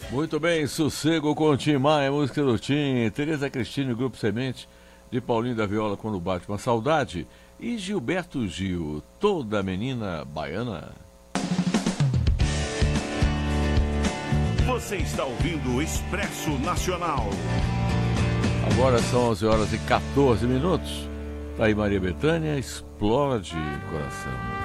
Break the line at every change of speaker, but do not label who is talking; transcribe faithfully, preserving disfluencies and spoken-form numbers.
Muito bem, Sossego com o Tim Maia, música do Tim, Tereza Cristina, Grupo Semente, de Paulinho da Viola, Quando Bate Uma Saudade, e Gilberto Gil, Toda Menina Baiana.
Você está ouvindo o Expresso Nacional.
Agora são onze horas e quatorze minutos. Tá aí Maria Bethânia, Explode Coração.